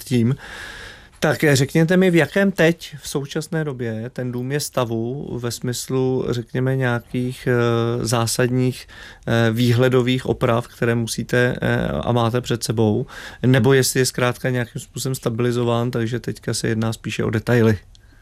tím. Tak řekněte mi, v jakém teď v současné době ten dům je stavu ve smyslu, řekněme, nějakých zásadních výhledových oprav, které musíte a máte před sebou, nebo jestli je zkrátka nějakým způsobem stabilizován, takže teďka se jedná spíše o detaily.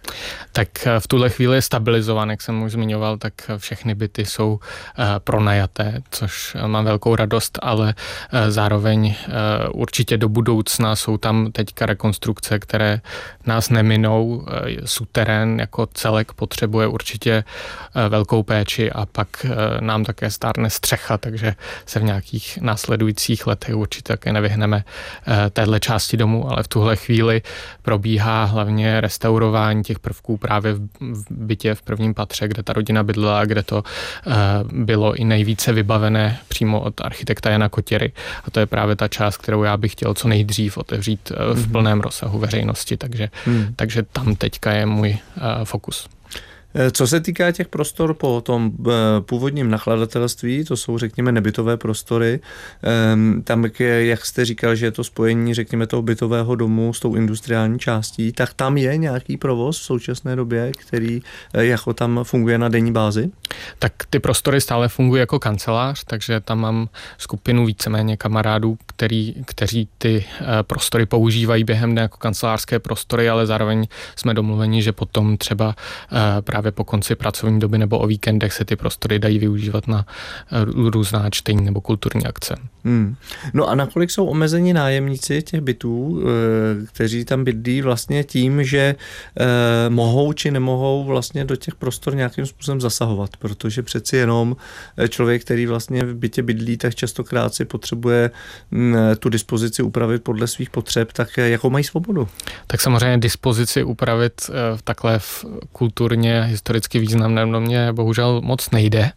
Tak v tuhle chvíli je stabilizován, jak jsem už zmiňoval, tak všechny byty jsou pronajaté, což mám velkou radost, ale zároveň určitě do budoucna jsou tam teďka rekonstrukce, které nás neminou. Suterén jako celek potřebuje určitě velkou péči a pak nám také stárne střecha, takže se v nějakých následujících letech určitě také nevyhneme téhle části domu, ale v tuhle chvíli probíhá hlavně restaurování těch prvků právě v bytě v prvním patře, kde ta rodina bydlela, kde to bylo i nejvíce vybavené přímo od architekta Jana Kotěry. A to je právě ta část, kterou já bych chtěl co nejdřív otevřít v plném rozsahu veřejnosti, takže tam teďka je můj fokus. Co se týká těch prostor po tom původním nakladatelství, to jsou, řekněme, nebytové prostory, tam, jak jste říkal, že je to spojení, řekněme, toho bytového domu s tou industriální částí, tak tam je nějaký provoz v současné době, který jako tam funguje na denní bázi? Tak ty prostory stále fungují jako kancelář, takže tam mám skupinu víceméně kamarádů, kteří ty prostory používají během dne jako kancelářské prostory, ale zároveň jsme domluveni, že potom třeba právě po konci pracovní doby nebo o víkendech se ty prostory dají využívat na různá čtení nebo kulturní akce. No a nakolik jsou omezení nájemníci těch bytů, kteří tam bydlí vlastně tím, že mohou či nemohou vlastně do těch prostor nějakým způsobem zasahovat, protože přeci jenom člověk, který vlastně v bytě bydlí, tak častokrát si potřebuje tu dispozici upravit podle svých potřeb, tak jakou mají svobodu? Tak samozřejmě dispozici upravit takhle v kulturně, historicky významném domě bohužel moc nejde.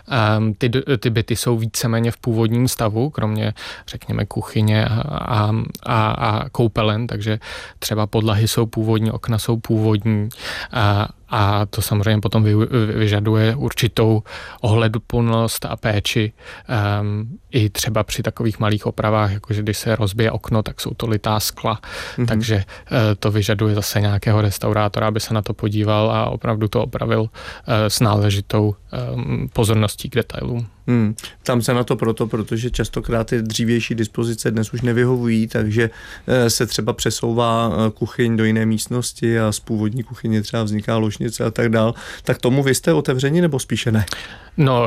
Ty byty jsou víceméně v původním stavu, kromě, řekněme, kuchyně a koupelen, takže třeba podlahy jsou původní, okna jsou původní a to samozřejmě potom vyžaduje určitou ohleduplnost a péči. I třeba při takových malých opravách, jakože když se rozbije okno, tak jsou to litá skla, takže to vyžaduje zase nějakého restaurátora, aby se na to podíval a opravdu to opravil s náležitou pozorností k detailům. Tam se na to protože častokrát ty dřívější dispozice dnes už nevyhovují, takže se třeba přesouvá kuchyň do jiné místnosti a z původní kuchyně třeba vzniká ložnice a tak dál. Tak tomu vy jste otevřeni nebo spíše ne? No,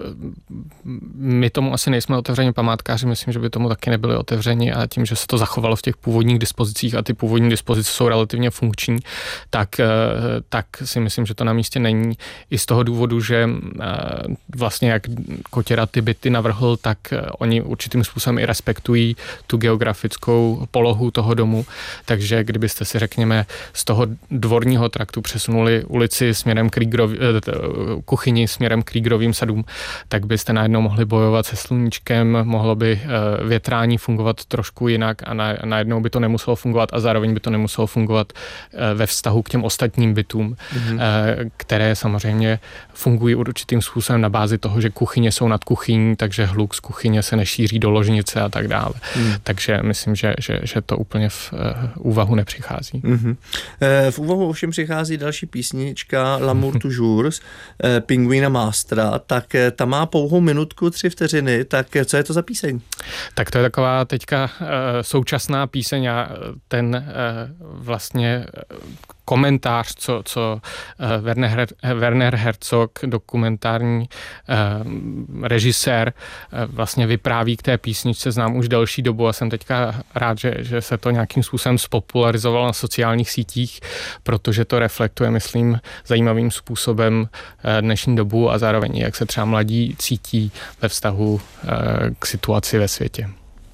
my tomu asi nejsme otevřeni památkáři, myslím, že by tomu taky nebyli otevřeni a tím, že se to zachovalo v těch původních dispozicích a ty původní dispozice jsou relativně funkční, tak si myslím, že to na místě není. I z toho důvodu, že vlastně jak Kotěra ty byty navrhl, tak oni určitým způsobem i respektují tu geografickou polohu toho domu, takže kdybyste si, řekněme, z toho dvorního traktu přesunuli ulici směrem k kuchyni směrem k Rýgrovým sadům, tak byste najednou mohli bojovat se sluníčkem, mohlo by větrání fungovat trošku jinak a najednou by to nemuselo fungovat a zároveň by to nemuselo fungovat ve vztahu k těm ostatním bytům, které samozřejmě fungují určitým způsobem na bázi toho, že kuchyně jsou nad kuchyní, takže hluk z kuchyně se nešíří do ložnice a tak dále. Takže myslím, že to úplně v úvahu nepřichází. V úvahu ovšem přichází další písnička L'amour toujours, Pingvina Mástra, tak ta má pouhou minutku 3 vteřiny, tak co je to za píseň? Tak to je taková teďka současná píseň a ten vlastně komentář, co Werner Herzog, dokumentární režisér, vlastně vypráví k té písničce, znám už delší dobu a jsem teďka rád, že se to nějakým způsobem spopularizovalo na sociálních sítích, protože to reflektuje, myslím, zajímavým způsobem dnešní dobu a zároveň jak se třeba mladí cítí ve vztahu k situaci ve světě.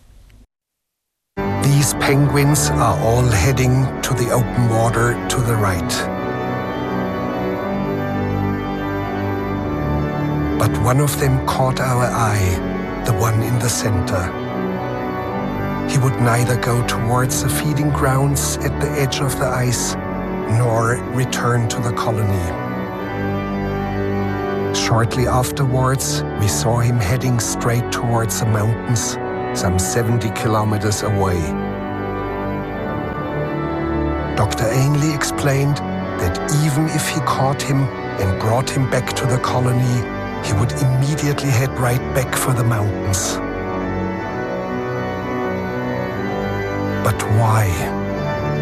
These penguins are all heading to the open water to the right. But one of them caught our eye, the one in the center. He would neither go towards the feeding grounds at the edge of the ice, nor return to the colony. Shortly afterwards, we saw him heading straight towards the mountains, some 70 kilometers away. Dr. Ainley explained that even if he caught him and brought him back to the colony, he would immediately head right back for the mountains. But why?